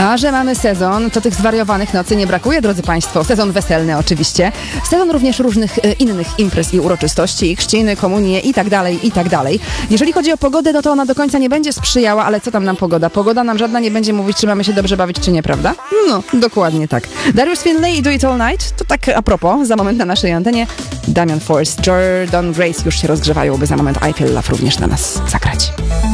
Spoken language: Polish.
A że mamy sezon, to tych zwariowanych nocy nie brakuje, drodzy Państwo. Sezon weselny oczywiście. Sezon również różnych innych imprez i uroczystości, chrzciny, komunie i tak dalej, i tak dalej. Jeżeli chodzi o pogodę, no to ona do końca nie będzie sprzyjała, ale co tam nam pogoda? Pogoda nam żadna nie będzie mówić, czy mamy się dobrze bawić, czy nie, prawda? No, dokładnie tak. Darius Finlay i Do It All Night, to tak a propos, za moment na naszej antenie. Damian Force, Jordan Grace już się rozgrzewają, by za moment I Feel Love również dla nas zagrać.